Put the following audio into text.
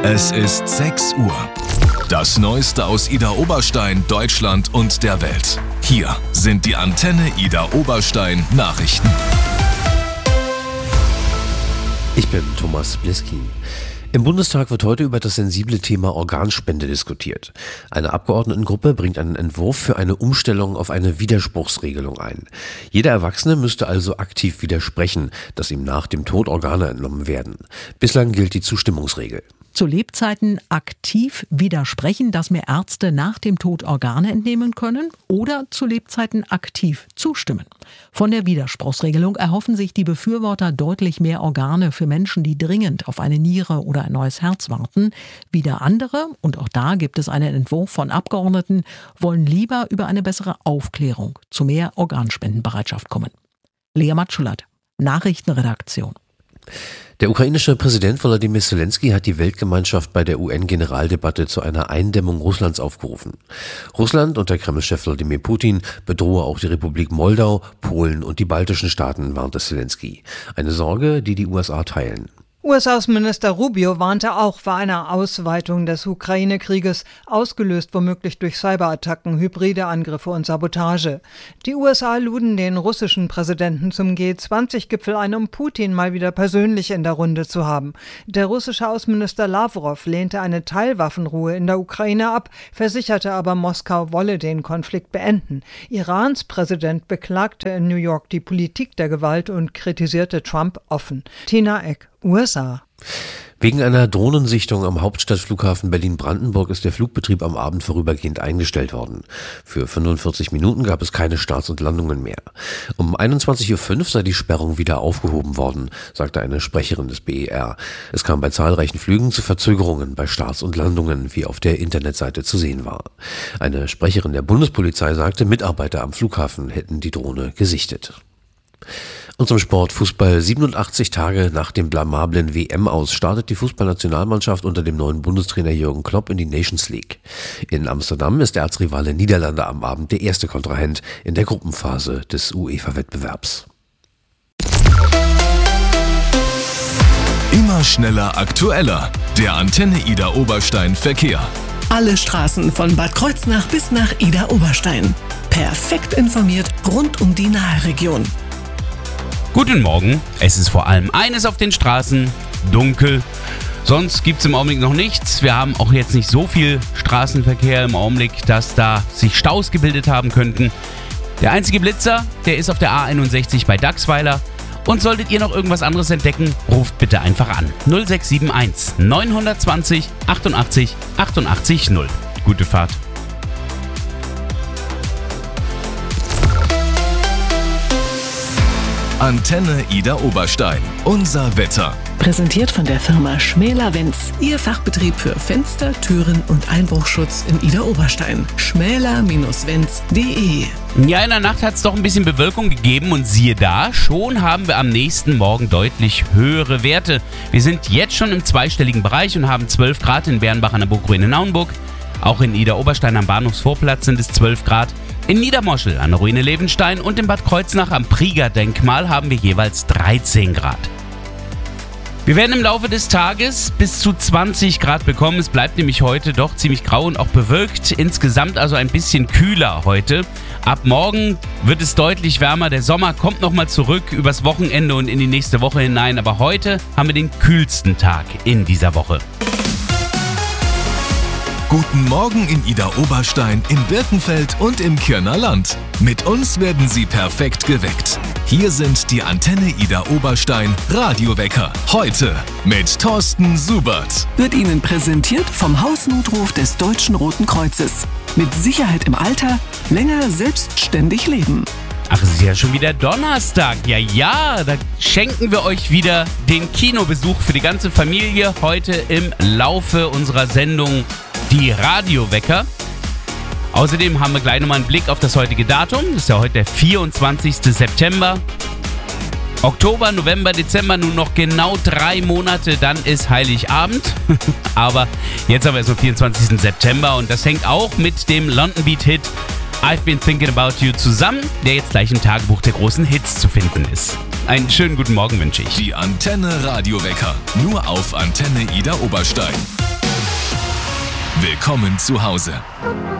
Es ist 6 Uhr. Das Neueste aus Ida Oberstein, Deutschland und der Welt. Hier sind die Antenne Ida Oberstein Nachrichten. Ich bin Thomas Bliskin. Im Bundestag wird heute über das sensible Thema Organspende diskutiert. Eine Abgeordnetengruppe bringt einen Entwurf für eine Umstellung auf eine Widerspruchsregelung ein. Jeder Erwachsene müsste also aktiv widersprechen, dass ihm nach dem Tod Organe entnommen werden. Bislang gilt die Zustimmungsregel. Zu Lebzeiten aktiv widersprechen, dass mir Ärzte nach dem Tod Organe entnehmen können, oder zu Lebzeiten aktiv zustimmen. Von der Widerspruchsregelung erhoffen sich die Befürworter deutlich mehr Organe für Menschen, die dringend auf eine Niere oder ein neues Herz warten. Wieder andere, und auch da gibt es einen Entwurf von Abgeordneten, wollen lieber über eine bessere Aufklärung zu mehr Organspendenbereitschaft kommen. Lea Matschulat, Nachrichtenredaktion. Der ukrainische Präsident Volodymyr Zelensky hat die Weltgemeinschaft bei der UN-Generaldebatte zu einer Eindämmung Russlands aufgerufen. Russland und der Kreml-Chef Wladimir Putin bedrohe auch die Republik Moldau, Polen und die baltischen Staaten, warnte Zelensky. Eine Sorge, die die USA teilen. US-Außenminister Rubio warnte auch vor einer Ausweitung des Ukraine-Krieges, ausgelöst womöglich durch Cyberattacken, hybride Angriffe und Sabotage. Die USA luden den russischen Präsidenten zum G20-Gipfel ein, um Putin mal wieder persönlich in der Runde zu haben. Der russische Außenminister Lavrov lehnte eine Teilwaffenruhe in der Ukraine ab, versicherte aber, Moskau wolle den Konflikt beenden. Irans Präsident beklagte in New York die Politik der Gewalt und kritisierte Trump offen. Tina Eck, USA. Wegen einer Drohnensichtung am Hauptstadtflughafen Berlin-Brandenburg ist der Flugbetrieb am Abend vorübergehend eingestellt worden. Für 45 Minuten gab es keine Starts und Landungen mehr. Um 21.05 Uhr sei die Sperrung wieder aufgehoben worden, sagte eine Sprecherin des BER. Es kam bei zahlreichen Flügen zu Verzögerungen bei Starts und Landungen, wie auf der Internetseite zu sehen war. Eine Sprecherin der Bundespolizei sagte, Mitarbeiter am Flughafen hätten die Drohne gesichtet. Und zum Sport: Fußball. 87 Tage nach dem blamablen WM-Aus startet die Fußballnationalmannschaft unter dem neuen Bundestrainer Jürgen Klopp in die Nations League. In Amsterdam ist der Erzrivale Niederlande am Abend der erste Kontrahent in der Gruppenphase des UEFA-Wettbewerbs. Immer schneller, aktueller. Der Antenne Ida Oberstein Verkehr. Alle Straßen von Bad Kreuznach bis nach Ida Oberstein. Perfekt informiert rund um die Nahe-Region. Guten Morgen, es ist vor allem eines auf den Straßen, dunkel. Sonst gibt es im Augenblick noch nichts. Wir haben auch jetzt nicht so viel Straßenverkehr im Augenblick, dass da sich Staus gebildet haben könnten. Der einzige Blitzer, der ist auf der A61 bei Dachsweiler. Und solltet ihr noch irgendwas anderes entdecken, ruft bitte einfach an. 0671 920 88 88 0. Gute Fahrt. Antenne Ida Oberstein. Unser Wetter. Präsentiert von der Firma Schmäler-Wenz. Ihr Fachbetrieb für Fenster, Türen und Einbruchschutz in Ida Oberstein. schmäler-wenz.de. Ja, in der Nacht hat es doch ein bisschen Bewölkung gegeben und siehe da, schon haben wir am nächsten Morgen deutlich höhere Werte. Wir sind jetzt schon im zweistelligen Bereich und haben 12 Grad in Bernbach an der Burg Ruine-Naunburg. Auch in Ida Oberstein am Bahnhofsvorplatz sind es 12 Grad. In Niedermoschel an der Ruine Levenstein und in Bad Kreuznach am Prieger-Denkmal haben wir jeweils 13 Grad. Wir werden im Laufe des Tages bis zu 20 Grad bekommen. Es bleibt nämlich heute doch ziemlich grau und auch bewölkt. Insgesamt also ein bisschen kühler heute. Ab morgen wird es deutlich wärmer. Der Sommer kommt nochmal zurück übers Wochenende und in die nächste Woche hinein. Aber heute haben wir den kühlsten Tag in dieser Woche. Guten Morgen in Ida Oberstein, in Birkenfeld und im Kirner Land. Mit uns werden Sie perfekt geweckt. Hier sind die Antenne Ida Oberstein Radiowecker. Heute mit Thorsten Subert. Wird Ihnen präsentiert vom Hausnotruf des Deutschen Roten Kreuzes. Mit Sicherheit im Alter, länger selbstständig leben. Ach, es ist ja schon wieder Donnerstag. Ja, da schenken wir euch wieder den Kinobesuch für die ganze Familie. Heute im Laufe unserer Sendung die Radiowecker. Außerdem haben wir gleich nochmal einen Blick auf das heutige Datum. Das ist ja heute der 24. September. Oktober, November, Dezember, nun noch genau 3 Monate, dann ist Heiligabend. Aber jetzt haben wir erst am 24. September und das hängt auch mit dem London Beat Hit I've Been Thinking About You zusammen, der jetzt gleich im Tagebuch der großen Hits zu finden ist. Einen schönen guten Morgen wünsche ich. Die Antenne Radiowecker, nur auf Antenne Ida Oberstein. Willkommen zu Hause.